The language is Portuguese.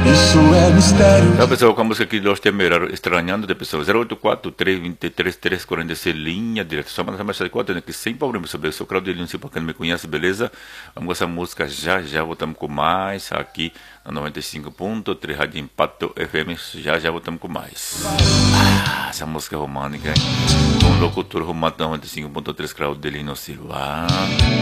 Isso é mistério. Então, pessoal, com a música aqui, Los Temerários, Estranhando, de pessoal, 084-323-346, linha direta. Só manda mais de 4, que sem problema sobre isso. O Claudio, não sei pra quem não me conhece, beleza? Vamos com essa música já, voltamos com mais aqui na 95.3 Rádio Impacto FM. Já voltamos com mais. Essa música é romântica, hein? Com o locutor romântico 95.3, Claudio Silva.